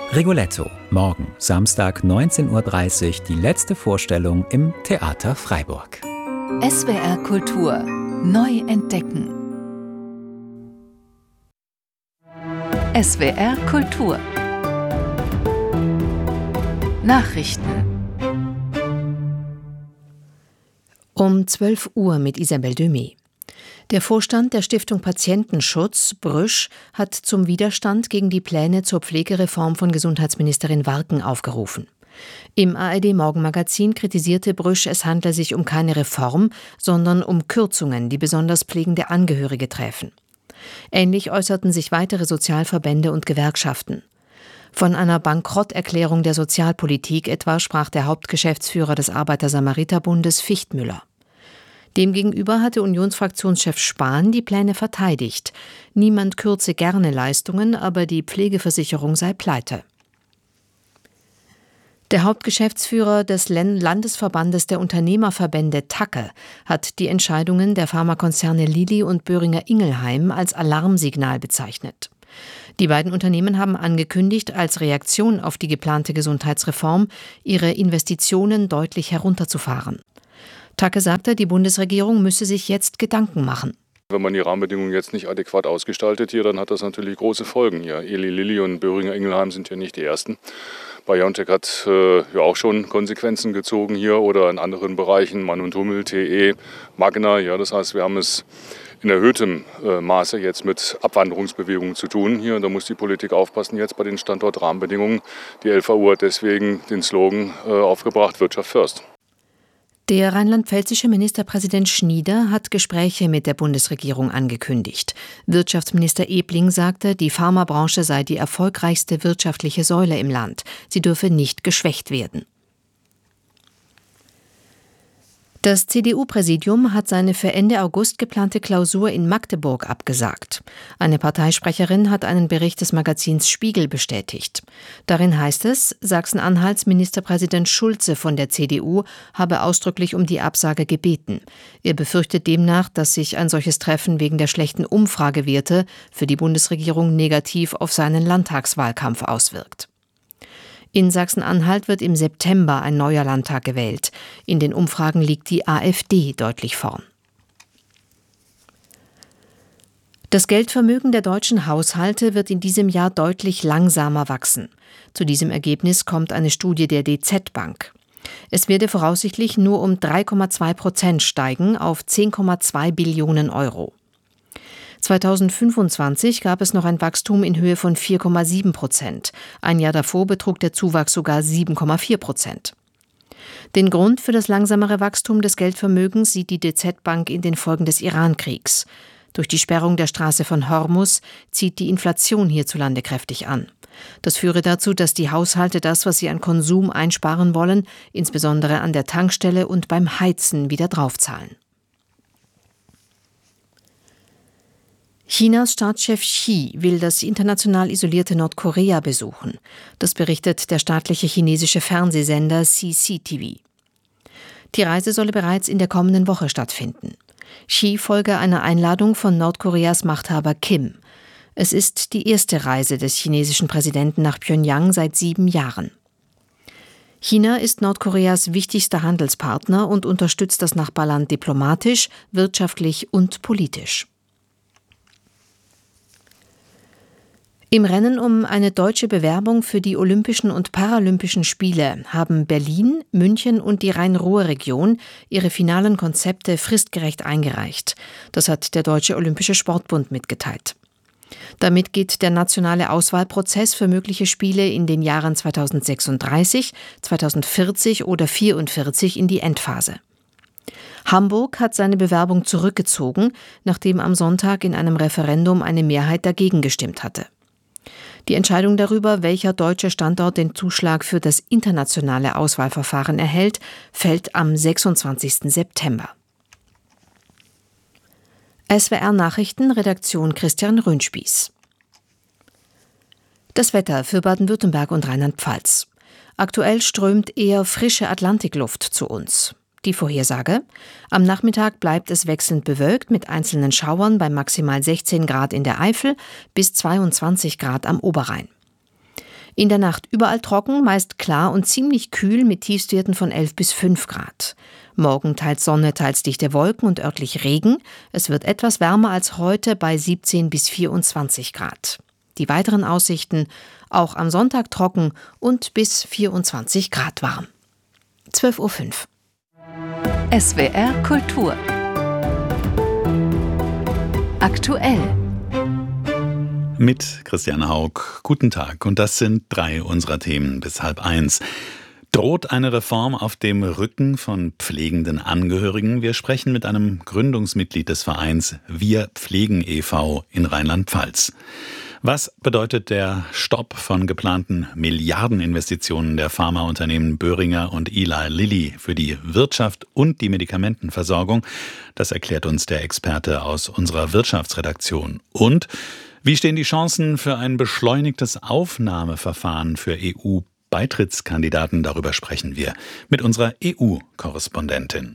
Rigoletto, morgen, Samstag 19:30 Uhr, die letzte Vorstellung im Theater Freiburg. SWR Kultur neu entdecken. SWR Kultur Nachrichten Um 12 Uhr mit Isabelle Demey. Der Vorstand der Stiftung Patientenschutz, Brüsch, hat zum Widerstand gegen die Pläne zur Pflegereform von Gesundheitsministerin Warken aufgerufen. Im ARD-Morgenmagazin kritisierte Brüsch, es handle sich um keine Reform, sondern um Kürzungen, die besonders pflegende Angehörige treffen. Ähnlich äußerten sich weitere Sozialverbände und Gewerkschaften. Von einer Bankrotterklärung der Sozialpolitik etwa sprach der Hauptgeschäftsführer des Arbeiter-Samariter-Bundes Fichtmüller. Demgegenüber hatte Unionsfraktionschef Spahn die Pläne verteidigt. Niemand kürze gerne Leistungen, aber die Pflegeversicherung sei pleite. Der Hauptgeschäftsführer des Landesverbandes der Unternehmerverbände TAKE hat die Entscheidungen der Pharmakonzerne Lilly und Boehringer Ingelheim als Alarmsignal bezeichnet. Die beiden Unternehmen haben angekündigt, als Reaktion auf die geplante Gesundheitsreform ihre Investitionen deutlich herunterzufahren. TAKE sagte, die Bundesregierung müsse sich jetzt Gedanken machen. Wenn man die Rahmenbedingungen jetzt nicht adäquat ausgestaltet hier, dann hat das natürlich große Folgen hier. Eli Lilly und Boehringer Ingelheim sind ja nicht die ersten. BioNTech hat ja auch schon Konsequenzen gezogen hier oder in anderen Bereichen, Mann und Hummel, TE, Magna. Ja, das heißt, wir haben es in erhöhtem Maße jetzt mit Abwanderungsbewegungen zu tun hier. Da muss die Politik aufpassen jetzt bei den Standortrahmenbedingungen. Die LVU hat deswegen den Slogan aufgebracht, Wirtschaft first. Der rheinland-pfälzische Ministerpräsident Schnieder hat Gespräche mit der Bundesregierung angekündigt. Wirtschaftsminister Ebling sagte, die Pharmabranche sei die erfolgreichste wirtschaftliche Säule im Land. Sie dürfe nicht geschwächt werden. Das CDU-Präsidium hat seine für Ende August geplante Klausur in Magdeburg abgesagt. Eine Parteisprecherin hat einen Bericht des Magazins Spiegel bestätigt. Darin heißt es, Sachsen-Anhalts Ministerpräsident Schulze von der CDU habe ausdrücklich um die Absage gebeten. Er befürchtet demnach, dass sich ein solches Treffen wegen der schlechten Umfragewerte für die Bundesregierung negativ auf seinen Landtagswahlkampf auswirkt. In Sachsen-Anhalt wird im September ein neuer Landtag gewählt. In den Umfragen liegt die AfD deutlich vorn. Das Geldvermögen der deutschen Haushalte wird in diesem Jahr deutlich langsamer wachsen. Zu diesem Ergebnis kommt eine Studie der DZ Bank. Es werde voraussichtlich nur um 3,2% steigen auf 10,2 Billionen Euro. 2025 gab es noch ein Wachstum in Höhe von 4,7%. Ein Jahr davor betrug der Zuwachs sogar 7,4%. Den Grund für das langsamere Wachstum des Geldvermögens sieht die DZ Bank in den Folgen des Iran-Kriegs. Durch die Sperrung der Straße von Hormuz zieht die Inflation hierzulande kräftig an. Das führe dazu, dass die Haushalte das, was sie an Konsum einsparen wollen, insbesondere an der Tankstelle und beim Heizen, wieder draufzahlen. Chinas Staatschef Xi will das international isolierte Nordkorea besuchen. Das berichtet der staatliche chinesische Fernsehsender CCTV. Die Reise solle bereits in der kommenden Woche stattfinden. Xi folge einer Einladung von Nordkoreas Machthaber Kim. Es ist die erste Reise des chinesischen Präsidenten nach Pjöngjang seit 7 Jahren. China ist Nordkoreas wichtigster Handelspartner und unterstützt das Nachbarland diplomatisch, wirtschaftlich und politisch. Im Rennen um eine deutsche Bewerbung für die Olympischen und Paralympischen Spiele haben Berlin, München und die Rhein-Ruhr-Region ihre finalen Konzepte fristgerecht eingereicht. Das hat der Deutsche Olympische Sportbund mitgeteilt. Damit geht der nationale Auswahlprozess für mögliche Spiele in den Jahren 2036, 2040 oder 2044 in die Endphase. Hamburg hat seine Bewerbung zurückgezogen, nachdem am Sonntag in einem Referendum eine Mehrheit dagegen gestimmt hatte. Die Entscheidung darüber, welcher deutsche Standort den Zuschlag für das internationale Auswahlverfahren erhält, fällt am 26. September. SWR Nachrichten, Redaktion Christian Röhnspieß. Das Wetter für Baden-Württemberg und Rheinland-Pfalz. Aktuell strömt eher frische Atlantikluft zu uns. Die Vorhersage: Am Nachmittag bleibt es wechselnd bewölkt mit einzelnen Schauern bei maximal 16 Grad in der Eifel bis 22 Grad am Oberrhein. In der Nacht überall trocken, meist klar und ziemlich kühl mit Tiefstwerten von 11 bis 5 Grad. Morgen teils Sonne, teils dichte Wolken und örtlich Regen. Es wird etwas wärmer als heute bei 17 bis 24 Grad. Die weiteren Aussichten: auch am Sonntag trocken und bis 24 Grad warm. 12:05 Uhr. SWR Kultur. Aktuell. Mit Christian Haug. Guten Tag. Und das sind 3 unserer Themen bis 12:30. Droht eine Reform auf dem Rücken von pflegenden Angehörigen? Wir sprechen mit einem Gründungsmitglied des Vereins Wir pflegen e.V. in Rheinland-Pfalz. Was bedeutet der Stopp von geplanten Milliardeninvestitionen der Pharmaunternehmen Boehringer und Eli Lilly für die Wirtschaft und die Medikamentenversorgung? Das erklärt uns der Experte aus unserer Wirtschaftsredaktion. Und wie stehen die Chancen für ein beschleunigtes Aufnahmeverfahren für EU-Beitrittskandidaten? Darüber sprechen wir mit unserer EU-Korrespondentin.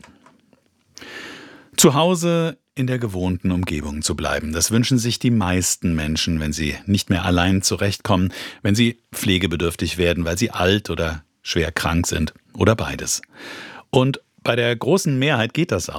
Zu Hause in der gewohnten Umgebung zu bleiben. Das wünschen sich die meisten Menschen, wenn sie nicht mehr allein zurechtkommen, wenn sie pflegebedürftig werden, weil sie alt oder schwer krank sind oder beides. Und bei der großen Mehrheit geht das auch.